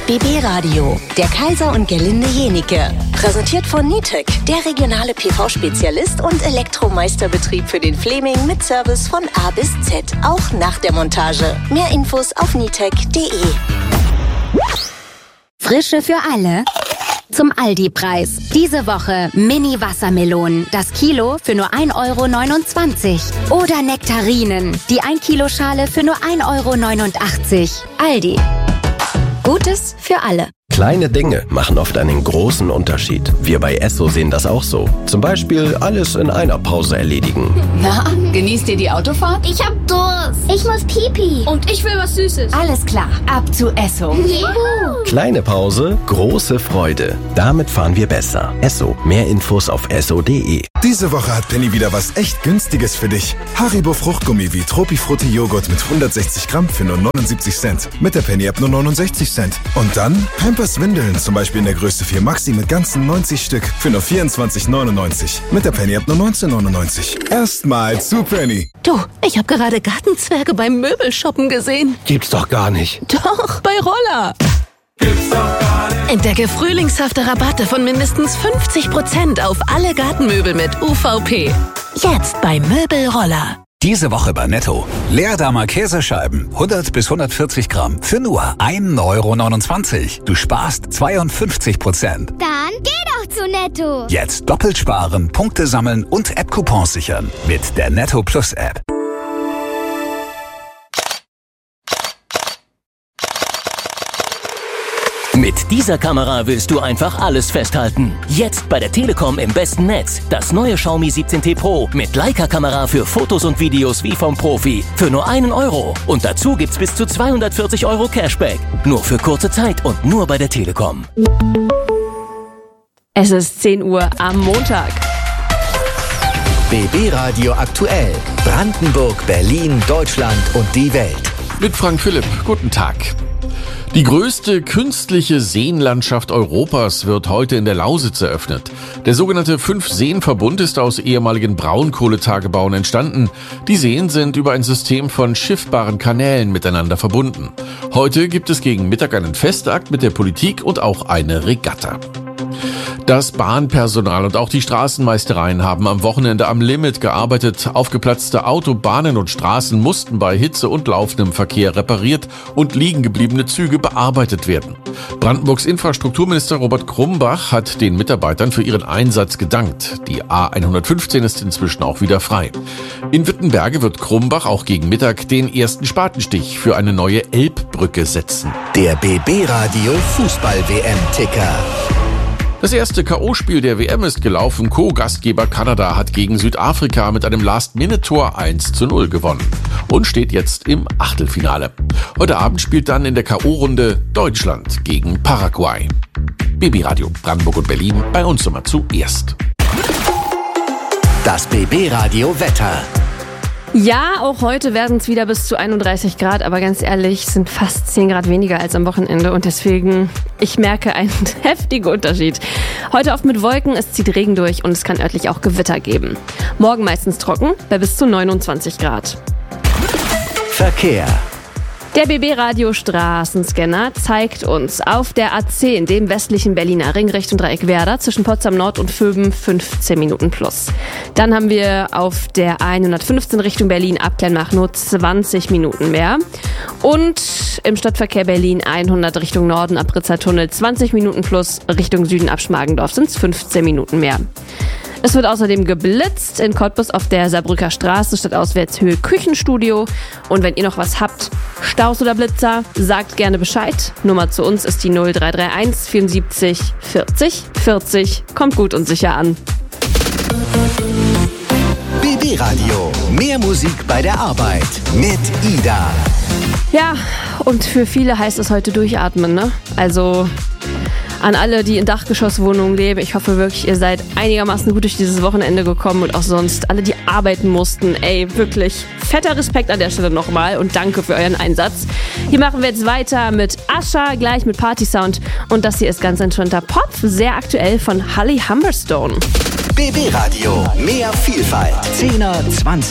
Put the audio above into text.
BB Radio, der Kaiser und Gerlinde Jenike. Präsentiert von Nitec, der regionale PV-Spezialist und Elektromeisterbetrieb für den Fleming mit Service von A bis Z, auch nach der Montage. Mehr Infos auf nitec.de. Frische für alle zum Aldi-Preis. Diese Woche Mini-Wassermelonen, das Kilo für nur 1,29 €. Oder Nektarinen, die 1-Kilo-Schale für nur 1,89 €. Aldi. Gutes für alle. Kleine Dinge machen oft einen großen Unterschied. Wir bei Esso sehen das auch so. Zum Beispiel alles in einer Pause erledigen. Na, genießt ihr die Autofahrt? Ich hab Durst. Ich muss Pipi. Und ich will was Süßes. Alles klar, ab zu Esso. Juhu. Kleine Pause, große Freude. Damit fahren wir besser. Esso. Mehr Infos auf esso.de. Diese Woche hat Penny wieder was echt Günstiges für dich. Haribo Fruchtgummi wie Tropifrutti Joghurt mit 160 Gramm für nur 79 Cent. Mit der Penny-App nur 69 Cent. Und dann Pampers Windeln, zum Beispiel in der Größe 4 Maxi mit ganzen 90 Stück für nur 24,99. Mit der Penny-App nur 19,99. Erstmal zu Penny. Du, ich habe gerade Gartenzwerge beim Möbelshoppen gesehen. Gibt's doch gar nicht. Doch, bei Roller. Gibt's doch gar nicht. Entdecke frühlingshafte Rabatte von mindestens 50% auf alle Gartenmöbel mit UVP. Jetzt bei Möbelroller. Diese Woche bei Netto. Leerdammer Käsescheiben, 100 bis 140 Gramm, für nur 1,29 €. Du sparst 52%. Dann geh doch zu Netto. Jetzt doppelt sparen, Punkte sammeln und App-Coupons sichern. Mit der Netto Plus App. Mit dieser Kamera willst du einfach alles festhalten. Jetzt bei der Telekom im besten Netz. Das neue Xiaomi 17T Pro mit Leica-Kamera für Fotos und Videos wie vom Profi. Für nur 1 €. Und dazu gibt's bis zu 240 € Cashback. Nur für kurze Zeit und nur bei der Telekom. Es ist 10 Uhr am Montag. BB Radio aktuell. Brandenburg, Berlin, Deutschland und die Welt. Mit Frank Philipp. Guten Tag. Die größte künstliche Seenlandschaft Europas wird heute in der Lausitz eröffnet. Der sogenannte 5-Seen-Verbund ist aus ehemaligen Braunkohletagebauen entstanden. Die Seen sind über ein System von schiffbaren Kanälen miteinander verbunden. Heute gibt es gegen Mittag einen Festakt mit der Politik und auch eine Regatta. Das Bahnpersonal und auch die Straßenmeistereien haben am Wochenende am Limit gearbeitet. Aufgeplatzte Autobahnen und Straßen mussten bei Hitze und laufendem Verkehr repariert und liegengebliebene Züge bearbeitet werden. Brandenburgs Infrastrukturminister Robert Krumbach hat den Mitarbeitern für ihren Einsatz gedankt. Die A115 ist inzwischen auch wieder frei. In Wittenberge wird Krumbach auch gegen Mittag den ersten Spatenstich für eine neue Elbbrücke setzen. Der BB Radio Fußball-WM-Ticker. Das erste K.O.-Spiel der WM ist gelaufen. Co-Gastgeber Kanada hat gegen Südafrika mit einem Last-Minute-Tor 1:0 gewonnen und steht jetzt im Achtelfinale. Heute Abend spielt dann in der K.O.-Runde Deutschland gegen Paraguay. BB Radio Brandenburg und Berlin, bei uns immer zuerst. Das BB Radio Wetter. Ja, auch heute werden es wieder bis zu 31 Grad, aber ganz ehrlich, sind fast 10 Grad weniger als am Wochenende und deswegen, ich merke einen heftigen Unterschied. Heute oft mit Wolken, es zieht Regen durch und es kann örtlich auch Gewitter geben. Morgen meistens trocken, bei bis zu 29 Grad. Verkehr. Der BB-Radio Straßenscanner zeigt uns auf der A10, dem westlichen Berliner Ring Richtung Dreieck Werder, zwischen Potsdam Nord und Vöben 15 Minuten plus. Dann haben wir auf der 115 Richtung Berlin Abklärnach nur 20 Minuten mehr. Und im Stadtverkehr Berlin 100 Richtung Norden ab Ritzertunnel 20 Minuten plus, Richtung Süden ab Schmargendorf sind es 15 Minuten mehr. Es wird außerdem geblitzt in Cottbus auf der Saarbrücker Straße, stadtauswärts Höhe Küchenstudio. Und wenn ihr noch was habt, Staus oder Blitzer, sagt gerne Bescheid. Nummer zu uns ist die 0331 74 40 40. Kommt gut und sicher an. BB Radio. Mehr Musik bei der Arbeit. Mit Ida. Ja, und für viele heißt es heute durchatmen, ne? Also an alle, die in Dachgeschosswohnungen leben, ich hoffe wirklich, ihr seid einigermaßen gut durch dieses Wochenende gekommen und auch sonst alle, die arbeiten mussten. Ey, wirklich fetter Respekt an der Stelle nochmal und danke für euren Einsatz. Hier machen wir jetzt weiter mit Asha, gleich mit Party-Sound und das hier ist ganz entspannter Pop, sehr aktuell von Holly Humberstone. BB Radio, mehr Vielfalt. 10er, 20